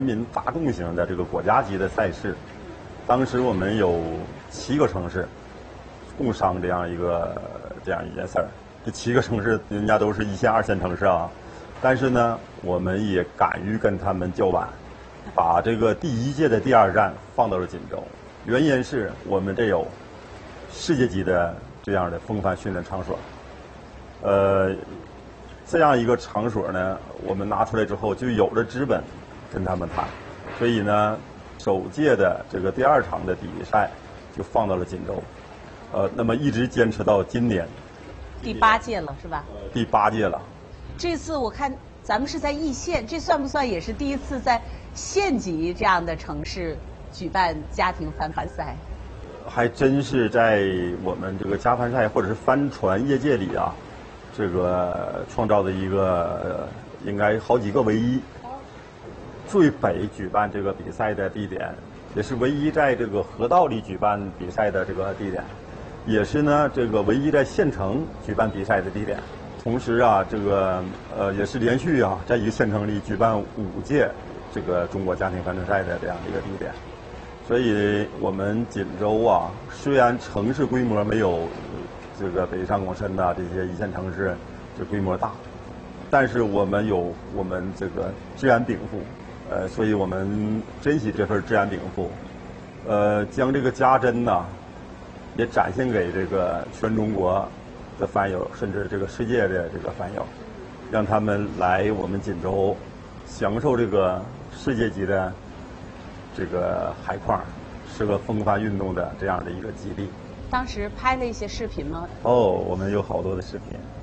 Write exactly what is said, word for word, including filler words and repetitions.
民大众型的这个国家级的赛事。当时我们有七个城市共商这样一个这样一件事儿。这七个城市人家都是一线、二线城市啊，但是呢，我们也敢于跟他们叫板，把这个第一届的第二站放到了锦州。原因是我们这有世界级的这样的风帆训练场所，呃，这样一个场所呢，我们拿出来之后就有了资本跟他们谈，所以呢，首届的这个第二场的比赛就放到了锦州，呃，那么一直坚持到今年， 第八届了是吧？ 第八届了。 这次我看咱们是在易县，这算不算也是第一次在县级这样的城市举办家庭帆帆赛？ 还真是在我们这个家帆赛或者是帆船业界里啊，这个创造的一个、呃、应该好几个唯一。最北举办这个比赛的地点，也是唯一在这个河道里举办比赛的这个地点，也是呢这个唯一在县城举办比赛的地点。同时啊，这个呃也是连续啊在一个县城里举办五届这个中国家庭帆船赛的这样一个地点。所以我们锦州啊，虽然城市规模没有这个北上广深呐这些一线城市这规模大，但是我们有我们这个自然禀赋，呃，所以我们珍惜这份自然禀赋，呃，将这个家珍呐，也展现给这个全中国的帆友，甚至这个世界的这个帆友，让他们来我们锦州享受这个世界级的这个海况，是个风帆运动的这样的一个基地。 当时拍了一些视频吗？ 哦，我们有好多的视频。